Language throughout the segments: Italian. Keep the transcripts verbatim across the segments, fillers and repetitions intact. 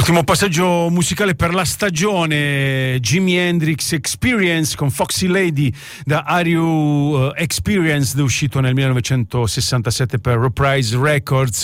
Ultimo passaggio musicale per la stagione, Jimi Hendrix Experience con Foxy Lady da Are You Experienced, uscito nel millenovecentosessantasette per Reprise Records.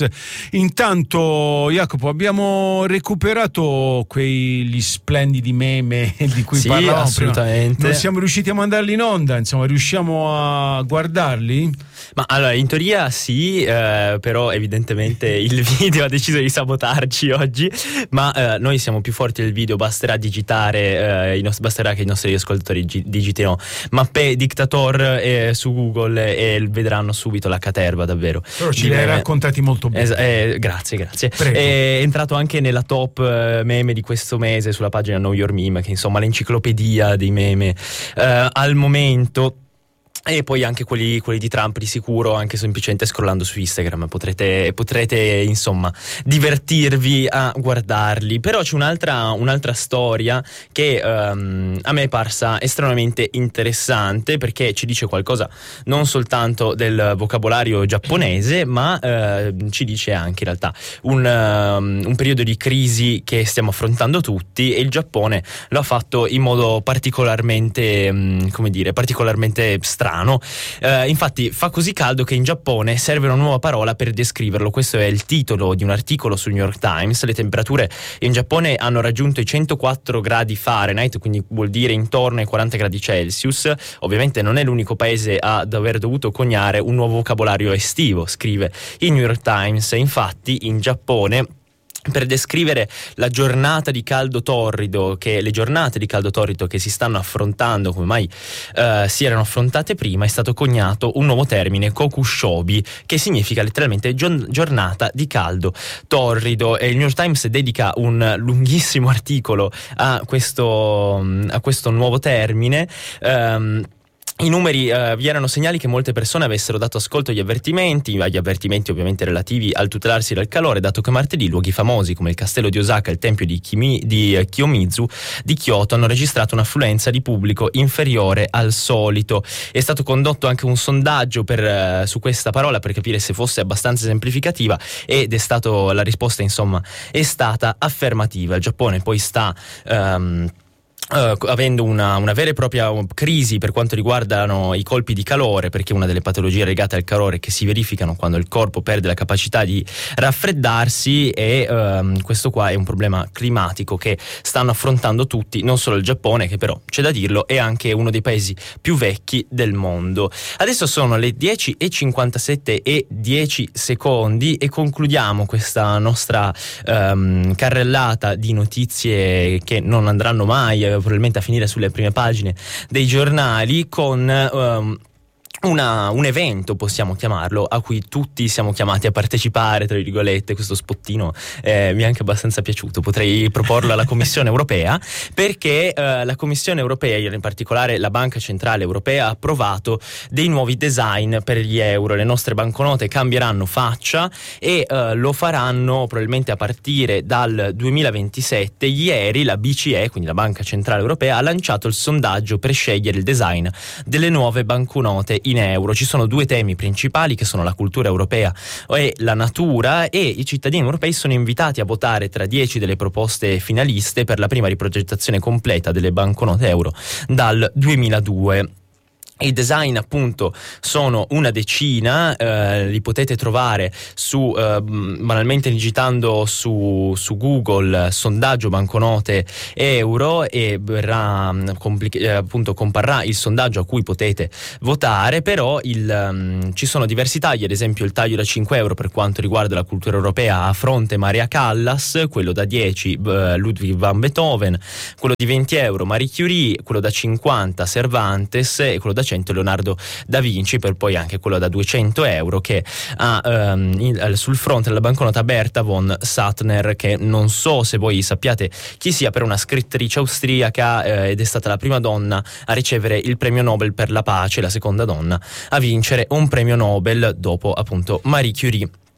Intanto, Jacopo, abbiamo recuperato quegli splendidi meme di cui sì, parlavamo assolutamente prima. Non siamo riusciti a mandarli in onda, insomma, riusciamo a guardarli? Ma allora, in teoria sì, eh, però evidentemente il video ha deciso di sabotarci oggi, ma eh, noi siamo più forti del video, basterà digitare, eh, i nostri, basterà che i nostri ascoltatori gi- digitino Mappé Dictator eh, su Google e vedranno subito la caterva, davvero. Però ci li hai raccontati molto bene. Es- eh, grazie, grazie. Prego. È entrato anche nella top eh, meme di questo mese sulla pagina Know Your Meme, che insomma l'enciclopedia dei meme eh, al momento. E poi anche quelli, quelli di Trump di sicuro, anche semplicemente scrollando su Instagram potrete, potrete insomma divertirvi a guardarli. Però c'è un'altra, un'altra storia che um, a me è parsa estremamente interessante, perché ci dice qualcosa non soltanto del vocabolario giapponese, ma uh, ci dice anche in realtà un, um, un periodo di crisi che stiamo affrontando tutti, e il Giappone lo ha fatto in modo particolarmente um, come dire, particolarmente strano. Uh, infatti fa così caldo che in Giappone serve una nuova parola per descriverlo. Questo è il titolo di un articolo sul New York Times. Le temperature in Giappone hanno raggiunto i centoquattro gradi Fahrenheit, quindi vuol dire intorno ai quaranta gradi Celsius. Ovviamente non è l'unico paese ad aver dovuto coniare un nuovo vocabolario estivo, scrive il New York Times. Infatti in Giappone, per descrivere la giornata di caldo torrido, che le giornate di caldo torrido che si stanno affrontando, come mai uh, si erano affrontate prima, è stato coniato un nuovo termine, kokushobi, che significa letteralmente gio- giornata di caldo torrido. E il New York Times dedica un lunghissimo articolo a questo, a questo nuovo termine. Um, I numeri eh, vi erano segnali che molte persone avessero dato ascolto agli avvertimenti, agli avvertimenti ovviamente relativi al tutelarsi dal calore, dato che martedì luoghi famosi come il castello di Osaka e il tempio di, Kimi, di eh, Kiyomizu di Kyoto hanno registrato un'affluenza di pubblico inferiore al solito. È stato condotto anche un sondaggio per, eh, su questa parola per capire se fosse abbastanza esemplificativa, ed è stato, la risposta insomma è stata affermativa. Il Giappone poi sta Um, Uh, avendo una, una vera e propria crisi per quanto riguardano i colpi di calore, perché una delle patologie legate al calore che si verificano quando il corpo perde la capacità di raffreddarsi, e uh, questo qua è un problema climatico che stanno affrontando tutti, non solo il Giappone, che però, c'è da dirlo, è anche uno dei paesi più vecchi del mondo. Adesso sono le dieci e cinquantasette e dieci secondi e concludiamo questa nostra um, carrellata di notizie che non andranno mai probabilmente a finire sulle prime pagine dei giornali, con um, Una, un evento, possiamo chiamarlo, a cui tutti siamo chiamati a partecipare, tra virgolette. Questo spottino eh, mi è anche abbastanza piaciuto, potrei proporlo alla Commissione Europea, perché eh, la Commissione Europea, in particolare la Banca Centrale Europea, ha approvato dei nuovi design per gli euro. Le nostre banconote cambieranno faccia e eh, lo faranno probabilmente a partire dal duemilaventisette. Ieri la B C E, quindi la Banca Centrale Europea, ha lanciato il sondaggio per scegliere il design delle nuove banconote in euro. Ci sono due temi principali, che sono la cultura europea e la natura, e i cittadini europei sono invitati a votare tra dieci delle proposte finaliste per la prima riprogettazione completa delle banconote euro dal duemiladue. I design appunto sono una decina, eh, li potete trovare su eh, banalmente digitando su, su Google sondaggio banconote euro, e verrà compli- eh, appunto comparrà il sondaggio a cui potete votare. Però il, um, ci sono diversi tagli, ad esempio il taglio da cinque euro per quanto riguarda la cultura europea a fronte Maria Callas, quello da dieci eh, Ludwig van Beethoven, quello di venti euro Marie Curie, quello da cinquanta Cervantes e quello da cento Leonardo da Vinci, per poi anche quello da duecento euro che ha um, in, sul fronte della banconota Berta von Suttner, che non so se voi sappiate chi sia, per una scrittrice austriaca eh, ed è stata la prima donna a ricevere il premio Nobel per la pace, la seconda donna a vincere un premio Nobel dopo appunto Marie Curie.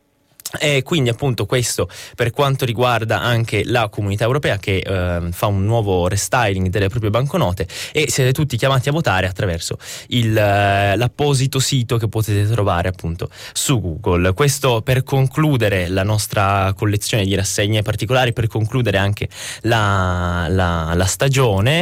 E quindi appunto questo per quanto riguarda anche la Comunità Europea, che eh, fa un nuovo restyling delle proprie banconote, e siete tutti chiamati a votare attraverso il, eh, l'apposito sito che potete trovare appunto su Google. Questo per concludere la nostra collezione di rassegne particolari, per concludere anche la, la, la stagione,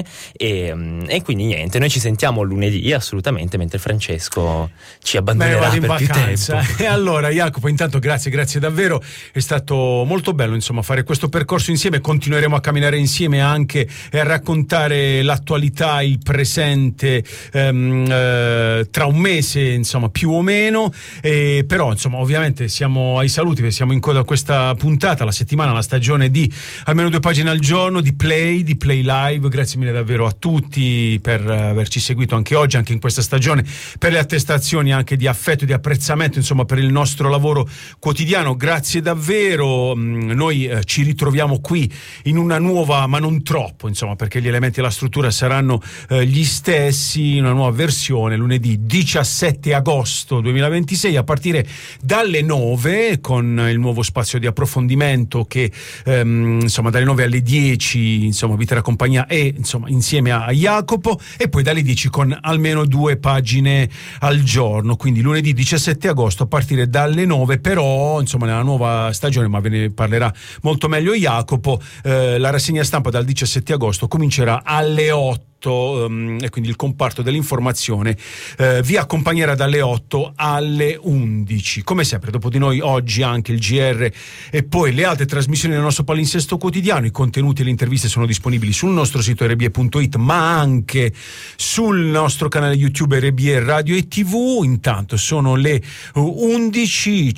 e, e quindi niente, noi ci sentiamo lunedì assolutamente, mentre Francesco ci abbandonerà per più tempo. E allora Jacopo, intanto grazie grazie davvero, è stato molto bello insomma fare questo percorso insieme. Continueremo a camminare insieme anche e a raccontare l'attualità, il presente ehm, eh, tra un mese insomma più o meno, eh, però insomma ovviamente siamo ai saluti perché siamo in coda a questa puntata, la settimana, la stagione di almeno due pagine al giorno, di Play, di Play Live. Grazie mille davvero a tutti per averci seguito anche oggi, anche in questa stagione, per le attestazioni anche di affetto e di apprezzamento insomma per il nostro lavoro quotidiano. Grazie davvero, noi eh, ci ritroviamo qui in una nuova, ma non troppo insomma, perché gli elementi e la struttura saranno eh, gli stessi, una nuova versione lunedì diciassette agosto duemilaventisei a partire dalle nove, con il nuovo spazio di approfondimento che ehm, insomma dalle nove alle dieci insomma vi terrà compagnia e insomma insieme a Jacopo, e poi dalle dieci con almeno due pagine al giorno, quindi lunedì diciassette agosto a partire dalle nove, però insomma nella nuova stagione, ma ve ne parlerà molto meglio Jacopo, eh, la rassegna stampa dal diciassette agosto comincerà alle otto. Um, e quindi il comparto dell'informazione uh, vi accompagnerà dalle otto alle undici. Come sempre, dopo di noi oggi anche il G R e poi le altre trasmissioni del nostro palinsesto quotidiano. I contenuti e le interviste sono disponibili sul nostro sito r b e punto it, ma anche sul nostro canale YouTube R B E Radio e T V. Intanto sono le undici e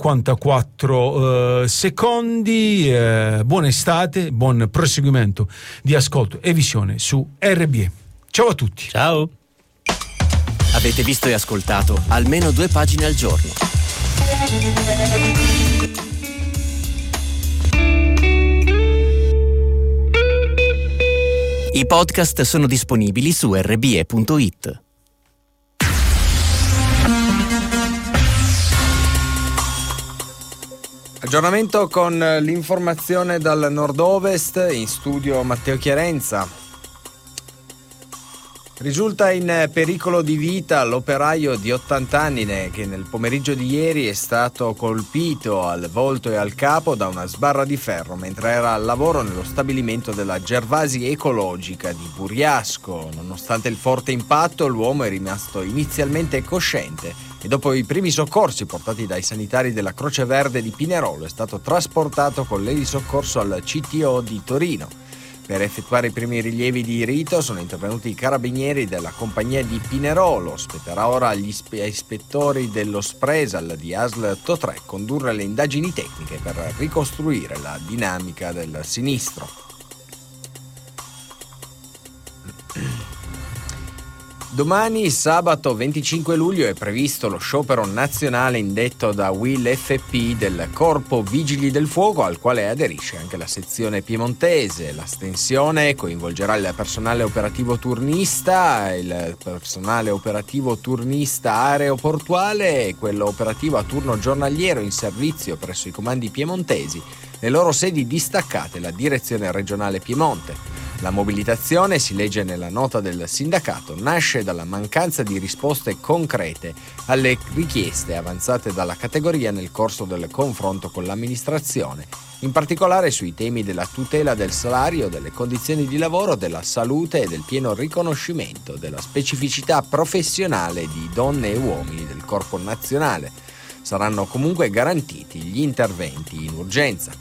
cinquantaquattro uh, secondi. Uh, buona estate, buon proseguimento di ascolto e visione su R B E. Ciao a tutti. Ciao. Avete visto e ascoltato almeno due pagine al giorno. I podcast sono disponibili su r b e punto it. Aggiornamento con l'informazione dal nord-ovest, in studio Matteo Chiarenza. Risulta in pericolo di vita l'operaio di ottanta anni che nel pomeriggio di ieri è stato colpito al volto e al capo da una sbarra di ferro mentre era al lavoro nello stabilimento della Gervasi Ecologica di Buriasco. Nonostante il forte impatto, l'uomo è rimasto inizialmente cosciente e dopo i primi soccorsi portati dai sanitari della Croce Verde di Pinerolo è stato trasportato con l'elisoccorso al C T O di Torino. Per effettuare i primi rilievi di rito sono intervenuti i carabinieri della compagnia di Pinerolo. Spetterà ora agli ispettori dello Spresal di A S L Totre condurre le indagini tecniche per ricostruire la dinamica del sinistro. Domani, sabato venticinque luglio, è previsto lo sciopero nazionale indetto da W I L F P del Corpo Vigili del Fuoco, al quale aderisce anche la sezione piemontese. L'astensione coinvolgerà il personale operativo turnista, il personale operativo turnista aeroportuale e quello operativo a turno giornaliero in servizio presso i comandi piemontesi, le loro sedi distaccate, la direzione regionale Piemonte. La mobilitazione, si legge nella nota del sindacato, nasce dalla mancanza di risposte concrete alle richieste avanzate dalla categoria nel corso del confronto con l'amministrazione, in particolare sui temi della tutela del salario, delle condizioni di lavoro, della salute e del pieno riconoscimento della specificità professionale di donne e uomini del Corpo Nazionale. Saranno comunque garantiti gli interventi in urgenza.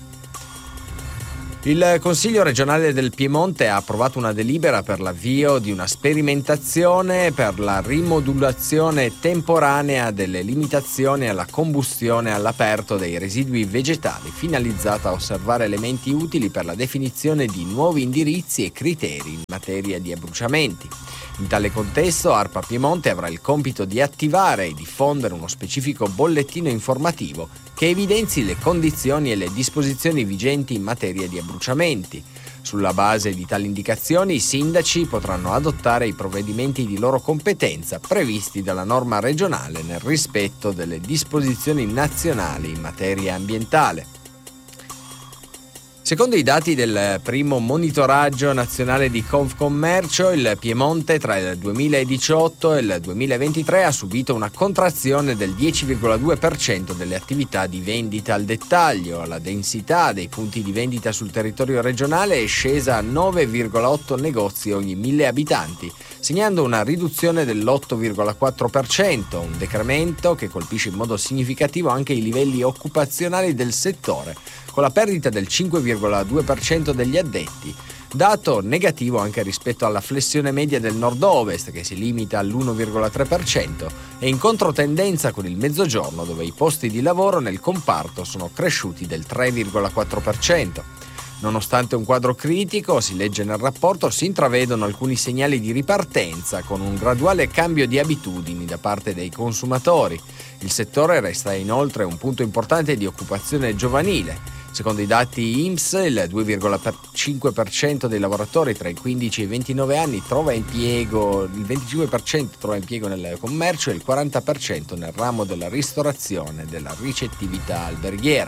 Il Consiglio regionale del Piemonte ha approvato una delibera per l'avvio di una sperimentazione per la rimodulazione temporanea delle limitazioni alla combustione all'aperto dei residui vegetali, finalizzata a osservare elementi utili per la definizione di nuovi indirizzi e criteri in materia di abbruciamenti. In tale contesto, ARPA Piemonte avrà il compito di attivare e diffondere uno specifico bollettino informativo che evidenzi le condizioni e le disposizioni vigenti in materia di abbruciamenti. Sulla base di tali indicazioni, i sindaci potranno adottare i provvedimenti di loro competenza previsti dalla norma regionale nel rispetto delle disposizioni nazionali in materia ambientale. Secondo i dati del primo monitoraggio nazionale di Confcommercio, il Piemonte tra il duemiladiciotto e il duemilaventitré ha subito una contrazione del dieci virgola due per cento delle attività di vendita al dettaglio. La densità dei punti di vendita sul territorio regionale è scesa a nove virgola otto negozi ogni mille abitanti, segnando una riduzione dell'otto virgola quattro per cento, un decremento che colpisce in modo significativo anche i livelli occupazionali del settore, con la perdita del cinque virgola due per cento degli addetti, dato negativo anche rispetto alla flessione media del nord-ovest, che si limita all'uno virgola tre per cento, e in controtendenza con il mezzogiorno, dove i posti di lavoro nel comparto sono cresciuti del tre virgola quattro per cento. Nonostante un quadro critico, si legge nel rapporto, si intravedono alcuni segnali di ripartenza con un graduale cambio di abitudini da parte dei consumatori. Il settore resta inoltre un punto importante di occupazione giovanile. Secondo i dati I N P S, il due virgola cinque per cento dei lavoratori tra i quindici e i ventinove anni trova impiego, il venticinque per cento trova impiego nel commercio e il quaranta per cento nel ramo della ristorazione e della ricettività alberghiera.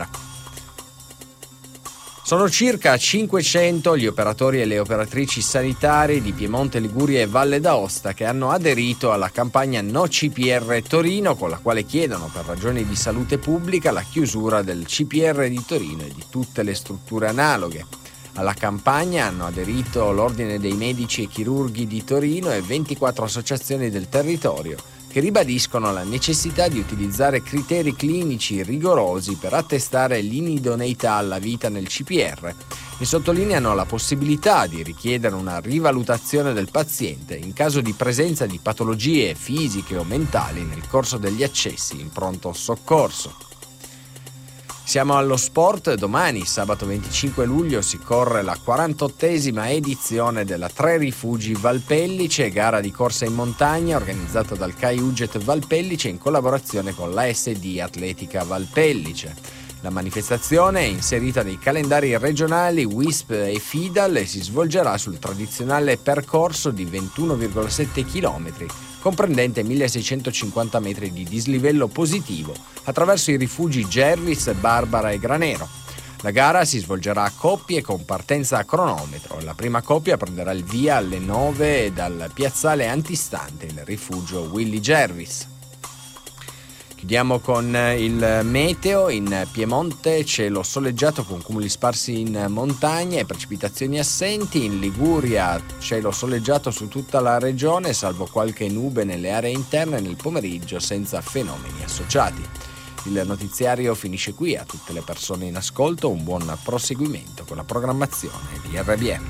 Sono circa cinquecento gli operatori e le operatrici sanitari di Piemonte, Liguria e Valle d'Aosta che hanno aderito alla campagna No C P R Torino, con la quale chiedono per ragioni di salute pubblica la chiusura del C P R di Torino e di tutte le strutture analoghe. Alla campagna hanno aderito l'Ordine dei Medici e Chirurghi di Torino e ventiquattro associazioni del territorio, che ribadiscono la necessità di utilizzare criteri clinici rigorosi per attestare l'inidoneità alla vita nel C P R e sottolineano la possibilità di richiedere una rivalutazione del paziente in caso di presenza di patologie fisiche o mentali nel corso degli accessi in pronto soccorso. Siamo allo sport. Domani, sabato venticinque luglio, si corre la quarantottesima edizione della Tre Rifugi Valpellice, gara di corsa in montagna organizzata dal C A I U G E T Valpellice in collaborazione con l'A S D Atletica Valpellice. La manifestazione è inserita nei calendari regionali W I S P e FIDAL e si svolgerà sul tradizionale percorso di ventuno virgola sette chilometri, comprendente milleseicentocinquanta metri di dislivello positivo, attraverso i rifugi Gervis, Barbara e Granero. La gara si svolgerà a coppie con partenza a cronometro. La prima coppia prenderà il via alle nove dal piazzale antistante il rifugio Willy Gervis. Chiudiamo con il meteo. In Piemonte cielo soleggiato con cumuli sparsi in montagna e precipitazioni assenti. In Liguria cielo soleggiato su tutta la regione, salvo qualche nube nelle aree interne nel pomeriggio senza fenomeni associati. Il notiziario finisce qui. A tutte le persone in ascolto un buon proseguimento con la programmazione di R B M.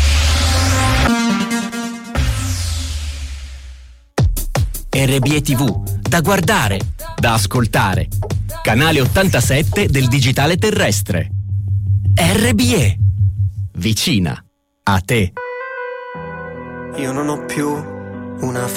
R B E T V, da guardare, da ascoltare. Canale ottantasette del digitale terrestre. R B E, vicina a te. Io non ho più una